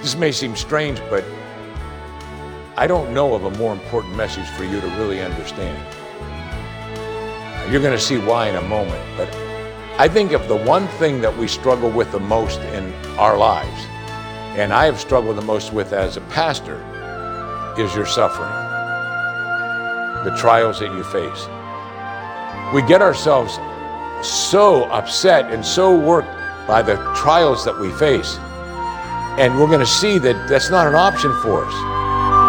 This may seem strange, but I don't know of a more important message for you to really understand. You're going to see why in a moment, but I think if the one thing that we struggle with the most in our lives, and I have struggled the most with as a pastor, is your suffering, the trials that you face. We get ourselves so upset and so worked by the trials that we face, and we're going to see that that's not an option for us.